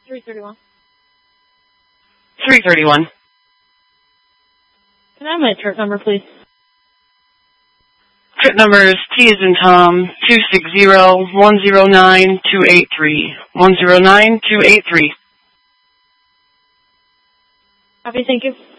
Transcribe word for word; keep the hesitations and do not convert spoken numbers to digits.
three thirty-one. three thirty-one. Can I have my trip number, please? Trip number is T as in Tom, two six zero, one zero nine, two eight three. one zero nine, two eight three. Copy, thank you.